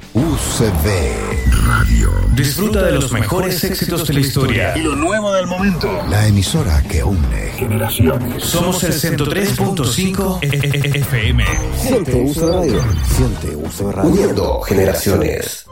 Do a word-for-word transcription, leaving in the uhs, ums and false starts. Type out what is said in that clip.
U C B Radio. Disfruta de los mejores éxitos de la historia y lo nuevo del momento. La emisora que une generaciones. Somos el ciento tres punto cinco F M. Siente U C B Radio. Siente U C B Radio. Uniendo generaciones.